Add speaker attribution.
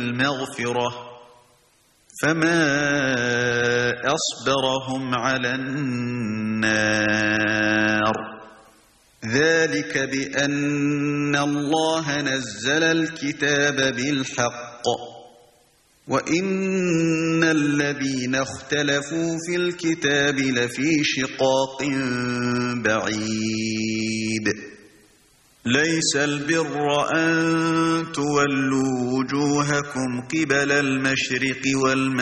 Speaker 1: المغفرة فما أصبرهم على النار ذلك بأن الله نزل الكتاب بالحق وإن الذين اختلفوا في الكتاب لفي شقاق بعيد ليس البر أن تولوا وجوهكم قبل المشرق والمغرب